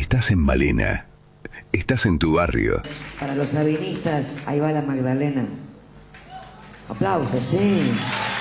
Estás en Malena. Estás en tu barrio. Para los sabinistas, ahí va la Magdalena. Aplausos, sí.